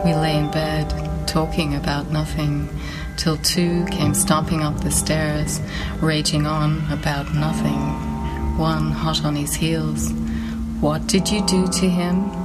We lay in bed, talking about nothing, till 2 came stomping up the stairs, raging on about nothing, one hot on his heels. What did you do to him?